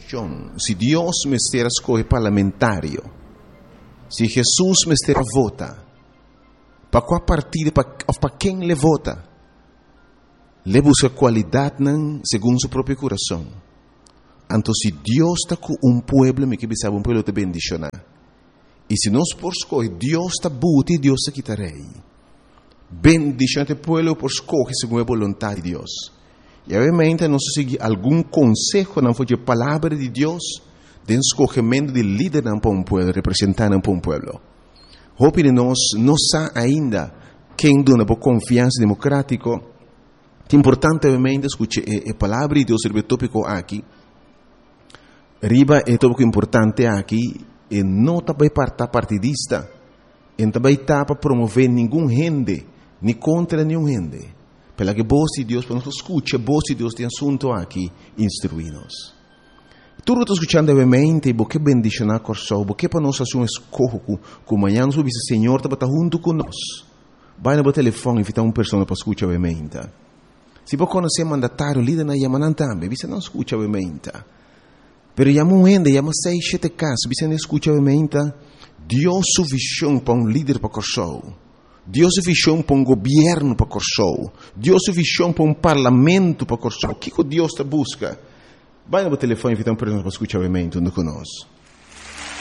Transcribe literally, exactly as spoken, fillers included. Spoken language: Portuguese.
questão. Se Deus me estiver escolhe parlamentário, se Jesus me estiver vota, para qual partido, para quem ele vota? Ele busca qualidade segundo seu próprio coração. Então, se Deus está com um povo, me que sabe um povo te bendicionar. E se nós por escolher, Deus está buti e Deus está quitarei. Bendicionar o povo por escolher segundo a vontade de Deus. E obviamente, nós seguir algum conselho, não foi a palavra de Deus, de escolhimento de líder para um povo, representante para um povo. Hope de nós não sabe ainda quem dona por confiança democrática. É importante, obviamente, escutar a palavra de Deus sobre o tópico aqui. Riba é tópico importante aqui, e não está para partidista, e não está para promover nenhum gente, nem contra nenhum gente. Pela que voz de Deus, para nós escutar a voz de Deus tem assunto aqui, instruir-nos. Tudo está escutando, obviamente, porque bendicionar corso, porque para nós fazer um escorro, que amanhã nós vamos dizer, Senhor, está junto conosco. Vai no telefone e invitar uma pessoa para escutar, obviamente. Se você conhecer mandatário, líder na Yamanan também, você não escuta, obviamente. Pero chama um ende, chama seis, sete casos, você não escuta, obviamente. Deus sua visão para um líder para corso. Deus sua visão para um governo para corso. Deus sua visão para um parlamento para corso. O que Deus está busca? Vai no telefone e invitar uma pessoa para escutar, obviamente, junto conosco.